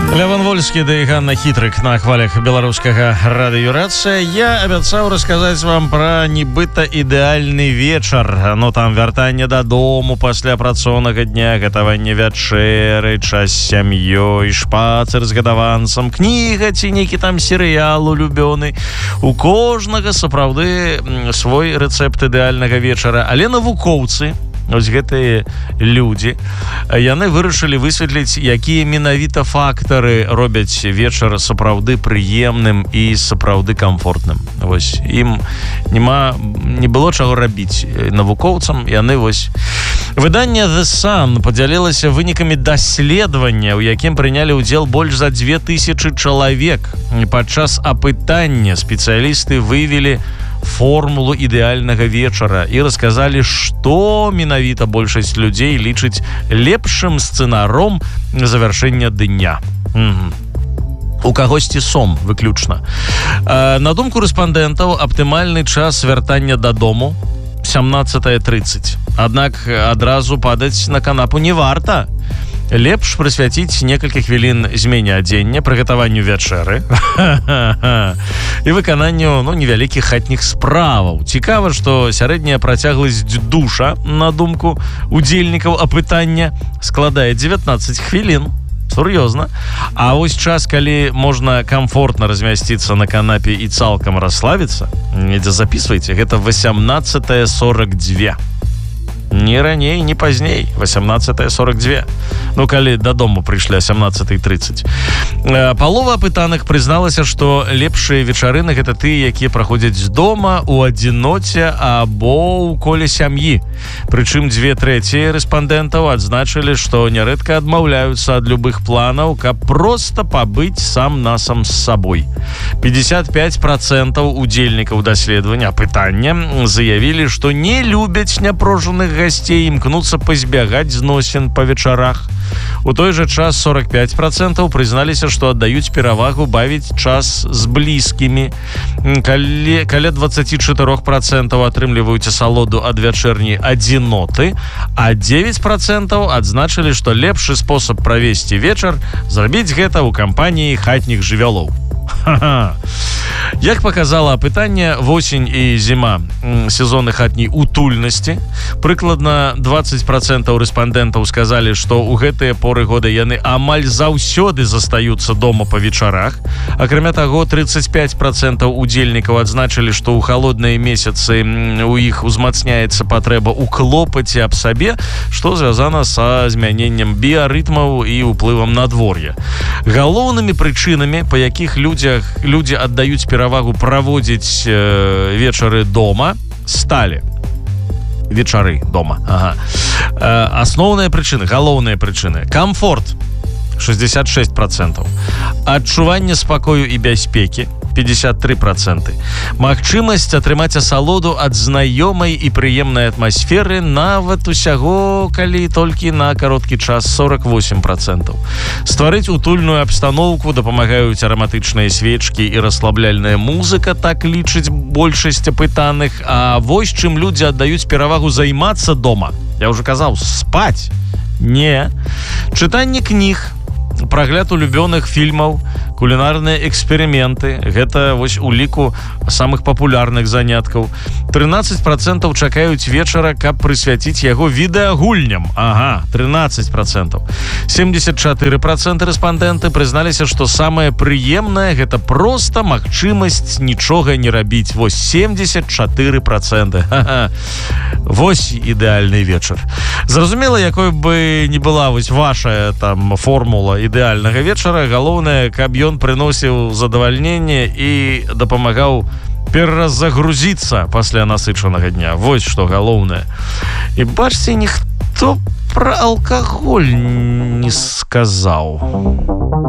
Лявон Вольскі ды Ганна Хітрык на хвалях беларускага радыёрацыя. Я абяцаў расказаць вам пра нібыта ідэальны вечар. Ну там вяртанне дадому пасля працоўнага дня, гатаванне вячэры, час з сям'ёй, шпацыр з гадаванцам, кніга ці нейкі там серыял улюбёны. У кожнага сапраўды свой рэцэпт ідэальнага вечара, але навукоўцы, ось гэтыя людзі, яны вырашылі высветліць, якія менавіта фактары робяць вечар сапраўды прыемным і сапраўды камфортным. Вось ім не было чаго рабіць навукоўцам, яны вось. Выданне The Sun падзялілася вынікамі даследавання, у якім прынялі ўдзел больш за 2000 чалавек. Падчас апытання спецыялісты выявілі формулу ідэальнага вечара і расказалі, што менавіта большасць людзей лічыць лепшым сцэнаром завяршэння дня. У кагосьці сон выключна. На думку рэспандэнтаў, аптымальны час вяртання дадому 17:30. Аднак адразу падаць на канапу не варта. Лепш прысвяціць некалькі хвілін змене адзення, прыгатаванню вячэры і выкананню невялікіх хатніх справаў. Цікава, што сярэдняя працягласць душа, на думку удзельнікаў апытання, складае 19 хвілін. Сур'ёзна. А вось час, калі можна камфортна размясціцца на канапе і цалкам расслабіцца, недзе записвайце, гэта 18:42. Не раней, не пазней. 18:42. Ну, калі дадому прыйшлі 17:30. Палова апытаных прызналася, што лепшыя вечарыны гэта тыя, якія праходзяць дома, у адзіноце або ў коле сям'і. Прычым 2/3 рэспандэнтаў адзначылі, што нярэдка адмаўляюцца ад любых планаў, каб проста пабыць сам-насам з сабой. 55% удзельнікаў даследавання апытання заявілі, што не любяць няпрошаных гасцей, імкнуцца пазбягаць зносін па вечарах. У той жа час 45% прызналіся, што аддаюць перавагу бавіць час з блізкімі. Каля 24% атрымліваюць асалоду ад вячэрняй адзіноты, а 9% адзначылі, што лепшы спосаб правесці вечар зрабіць гэта ў кампаніі хатніх жывёлаў. Як паказала апытанне, восень і зіма сезоны хатняй утульнасці. Прыкладна 20% рэспандэнтаў сказалі, што ў гэтыя поры года яны амаль заўсёды застаюцца дома па вечарах. Акрамя таго, 35% удзельнікаў адзначылі, што ў халодныя месяцы у іх узмацняецца патрэба ў клопаце аб сабе, што звязана са змяненнем біярытмаў і ўплывам надвор'я. Галоўнымі прычынамі, па якіх людзі аддаюць перавагу праводзіць вечары дома, сталі вечары дома. Асноўныя прычыны, галоўныя прычыны: камфорт 66%, адчуванне спакою і бяспекі 53%, магчымасць атрымаць асалоду ад знаёмай і прыемнай атмасферы нават усяго, калі толькі на кароткі час 48%. Стварыць утульную абстаноўку дапамагаюць араматычныя свечкі і расслабляльная музыка, так лічыць большасць апытаных. А вось чым людзі аддаюць перавагу займацца дома. Я ўжо казаў, спаць. Не. Чытанне кніг, прагляд улюбёных фільмаў, кулінарныя эксперыменты. Гэта вось у ліку самых папулярных заняткаў. 13% чакаюць вечара, каб прысвяціць яго відэагульням. 13%. 74% рэспандэнты прызналіся, што самае прыемнае гэта проста магчымасць нічога не рабіць. Вось 74%. Вось ідэальны вечар. Зразумела, якой бы не была вось ваша там формула ідэальнага вечара, галоўнае, каб ён прыносіў задавальненне і дапамагаў перазагрузіцца пасля насычанага дня. Вось што галоўнае. І бачце, ніхто пра алкаголь не сказаў.